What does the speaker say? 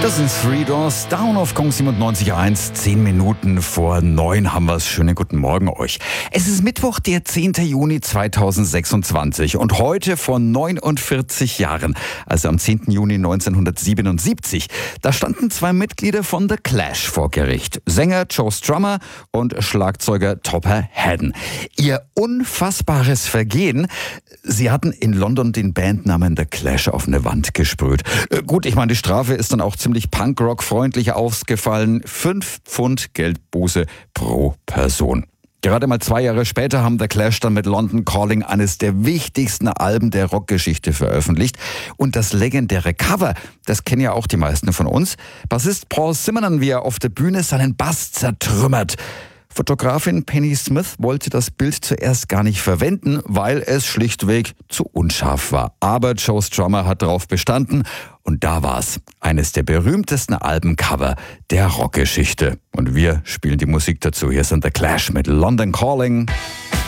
Das sind Three Doors Down auf Kong 97.1. 10 Minuten vor 9 haben wir es. Schönen guten Morgen euch. Es ist Mittwoch, der 10. Juni 2026 und heute vor 49 Jahren, also am 10. Juni 1977, da standen zwei Mitglieder von The Clash vor Gericht. Sänger Joe Strummer und Schlagzeuger Topper Haddon. Ihr unfassbares Vergehen: sie hatten in London den Bandnamen The Clash auf eine Wand gesprüht. Gut, ich meine, die Strafe ist dann auch ziemlich Punkrock-freundlich ausgefallen. 5 Pfund Geldbuße pro Person. Gerade mal 2 Jahre später haben The Clash dann mit London Calling eines der wichtigsten Alben der Rockgeschichte veröffentlicht. Und das legendäre Cover, das kennen ja auch die meisten von uns. Bassist Paul Simonon, wie er auf der Bühne seinen Bass zertrümmert. Fotografin Penny Smith wollte das Bild zuerst gar nicht verwenden, weil es schlichtweg zu unscharf war. Aber Joe Strummer hat darauf bestanden und da war's. Eines der berühmtesten Albencover der Rockgeschichte. Und wir spielen die Musik dazu. Hier sind The Clash mit London Calling.